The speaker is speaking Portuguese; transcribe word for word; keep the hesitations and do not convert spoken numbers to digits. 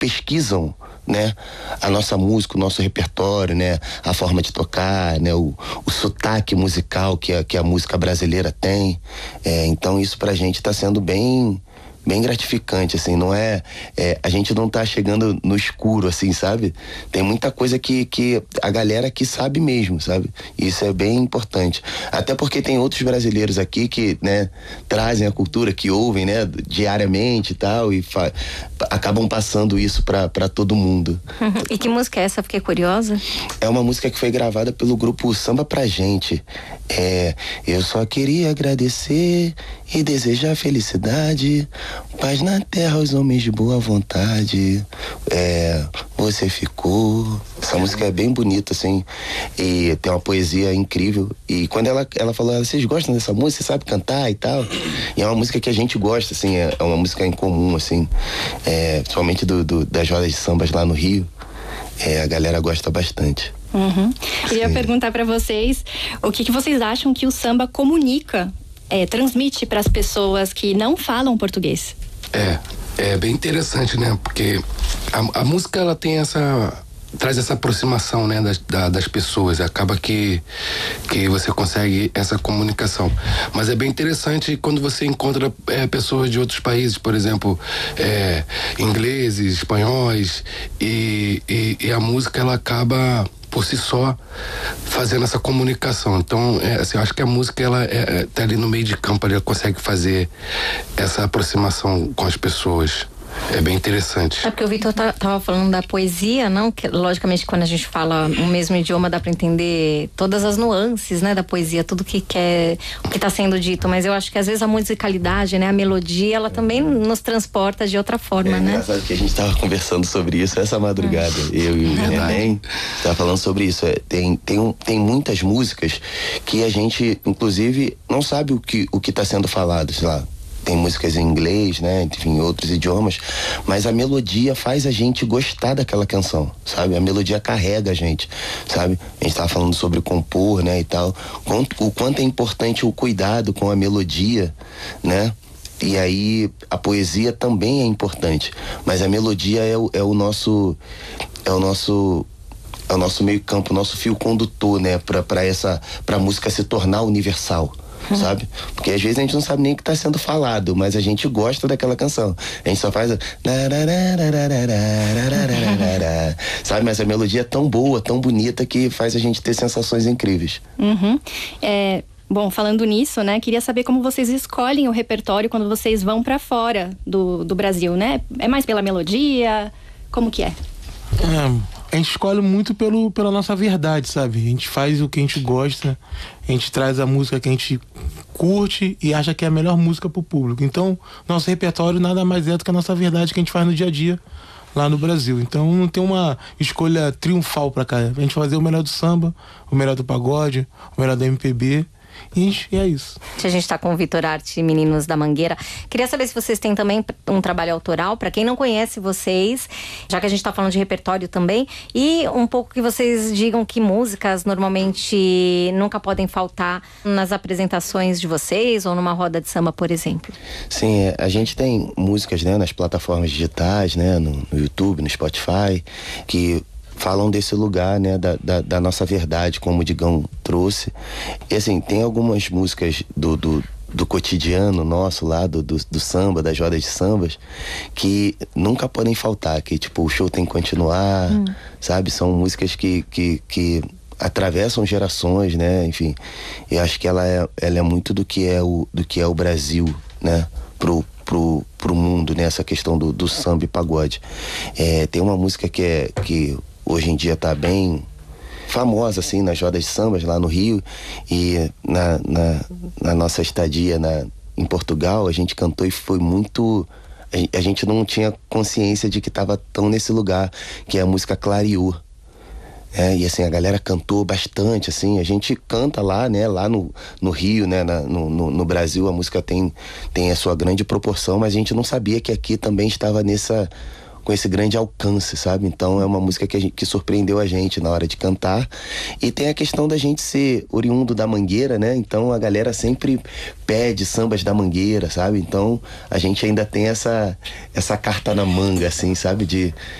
pesquisam, né, a nossa música, o nosso repertório, né, a forma de tocar, né, o, o sotaque musical que a, que a música brasileira tem. É, então isso pra gente tá sendo bem... bem gratificante, assim, não é, é... a gente não tá chegando no escuro, assim, sabe? Tem muita coisa que, que a galera aqui sabe mesmo, sabe? E isso é bem importante. Até porque tem outros brasileiros aqui que, né, trazem a cultura, que ouvem, né, diariamente e tal, e fa... acabam passando isso pra, pra todo mundo. Uhum. E que música é essa? Fiquei curiosa. É uma música que foi gravada pelo grupo Samba Pra Gente. É... Eu só queria agradecer e desejar felicidade, paz na terra aos homens de boa vontade. É, você ficou. Essa música é bem bonita, assim, e tem uma poesia incrível. E quando ela, ela falou, vocês gostam dessa música? Você sabe cantar e tal? E é uma música que a gente gosta, assim, é, é uma música em comum, assim, é, principalmente do, do, das rodas de sambas lá no Rio. É, a galera gosta bastante. Uhum. Queria Sim. perguntar pra vocês o que, que vocês acham que o samba comunica, é, transmite para as pessoas que não falam português. É, é bem interessante, né? Porque a, a música, ela tem essa... traz essa aproximação, né, das, da, das pessoas. Acaba que, que você consegue essa comunicação. Mas é bem interessante quando você encontra é, pessoas de outros países, por exemplo, é, ingleses, espanhóis, e, e, e a música, ela acaba por si só fazendo essa comunicação. Então, é, assim, eu acho que a música, ela é, é, tá ali no meio de campo, ela consegue fazer essa aproximação com as pessoas. É bem interessante. É porque o Vitor tá, tava falando da poesia, não? Que, logicamente, quando a gente fala o mesmo idioma, dá para entender todas as nuances, né, da poesia, tudo que quer, o que tá sendo dito. Mas eu acho que às vezes a musicalidade, né, a melodia, ela também nos transporta de outra forma, é, né? É engraçado que a gente tava conversando sobre isso essa madrugada. É. Eu e o Neném tava falando sobre isso. É, tem, tem, um, tem muitas músicas que a gente, inclusive, não sabe o que, o que tá sendo falado, sei lá. Tem músicas em inglês, né, enfim, outros idiomas, mas a melodia faz a gente gostar daquela canção, sabe? A melodia carrega a gente, sabe? A gente tava falando sobre compor, né, e tal. O quanto é importante o cuidado com a melodia, né? E aí a poesia também é importante, mas a melodia é o, é o nosso... é o nosso... é o nosso meio campo, o nosso fio condutor, né, pra, pra essa... pra música se tornar universal. Sabe? Porque às vezes a gente não sabe nem o que está sendo falado, mas a gente gosta daquela canção. A gente só faz a... sabe? Mas a melodia é tão boa, tão bonita, que faz a gente ter sensações incríveis. Uhum. É... Bom, falando nisso, né, queria saber como vocês escolhem o repertório quando vocês vão para fora do, do Brasil, né? É mais pela melodia? Como que é? É... A gente escolhe muito pelo, pela nossa verdade, sabe? A gente faz o que a gente gosta, a gente traz a música que a gente curte e acha que é a melhor música pro público. Então, nosso repertório nada mais é do que a nossa verdade que a gente faz no dia a dia lá no Brasil. Então, não tem uma escolha triunfal pra cá. A gente fazer o melhor do samba, o melhor do pagode, o melhor da M P B. E é isso. A gente está com o Vitor Arte, Meninos da Mangueira. Queria saber se vocês têm também um trabalho autoral, para quem não conhece vocês, já que a gente está falando de repertório também, e um pouco que vocês digam que músicas normalmente nunca podem faltar nas apresentações de vocês ou numa roda de samba, por exemplo. Sim, a gente tem músicas, né, nas plataformas digitais, né, no, no YouTube, no Spotify, que falam desse lugar, né, da, da, da nossa verdade, como o Digão trouxe. E assim, tem algumas músicas do, do, do cotidiano nosso lá, do, do, do samba, das rodas de sambas, que nunca podem faltar, que tipo, o show tem que continuar, hum. sabe? São músicas que, que, que atravessam gerações, né, enfim. Eu acho que ela é, ela é muito do que é o, do que é o Brasil, né, pro pro, pro mundo, né, essa questão do, do samba e pagode. É, tem uma música que é... que hoje em dia tá bem famosa, assim, nas rodas de sambas lá no Rio, e na, na, na nossa estadia na, em Portugal, a gente cantou e foi muito... A, a gente não tinha consciência de que tava tão nesse lugar, que é a música Clareou. É, e assim, a galera cantou bastante, assim, a gente canta lá, né, lá no, no Rio, né, na, no, no, no Brasil, a música tem, tem a sua grande proporção, mas a gente não sabia que aqui também estava nessa... com esse grande alcance, sabe? Então é uma música que, a gente, que surpreendeu a gente na hora de cantar. E tem a questão da gente ser oriundo da Mangueira, né? Então a galera sempre pede sambas da Mangueira, sabe? Então a gente ainda tem essa, essa carta na manga, assim, sabe? De,